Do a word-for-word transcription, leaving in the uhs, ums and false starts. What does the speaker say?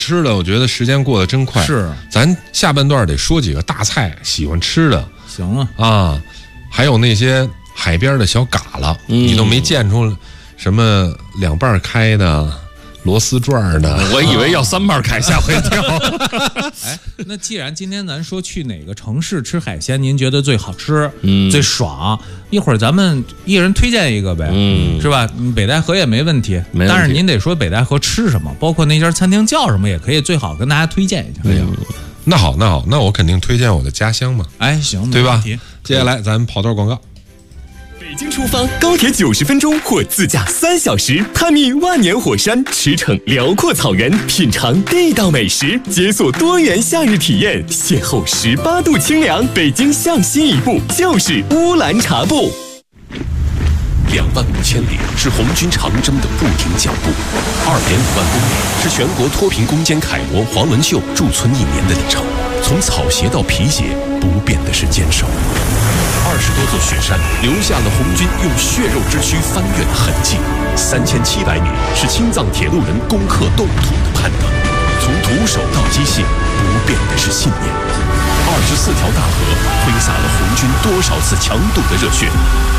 吃的，我觉得时间过得真快。 是， 咱下半段得说几个大菜，喜欢吃的。 行啊， 啊，还有那些海边的小嘎啦，嗯、你都没见出什么两半开的、螺丝转的。 我以为要三半开，吓我一跳。 哎，那既然今天咱说去哪个城市吃海鲜，您觉得最好吃、嗯、最爽？一会儿咱们一人推荐一个呗，嗯，是吧？北戴河也没问题， 没问题， 但是您得说北戴河吃什么，包括那家餐厅叫什么，也可以最好跟大家推荐一下。 哎呀，那好，那好，那我肯定推荐我的家乡嘛。 哎，行， 对吧？接下来咱们跑段广告。 北京出发，高铁九十分钟或自驾三小时，探秘万年火山，驰骋辽阔草原，品尝地道美食，解锁多元夏日体验，邂逅十八度清凉。北京向西一步，就是乌兰察布。 两万五千里是红军长征的不停脚步，二点五万公里是全国脱贫攻坚楷模黄文秀驻村一年的里程。从草鞋到皮鞋，不变的是坚守。二十多座雪山留下了红军用血肉之躯翻越的痕迹。三千七百米是青藏铁路人攻克冻土的攀登。从徒手到机械，不变的是信念。二十四条大河挥洒了红军多少次强度的热血。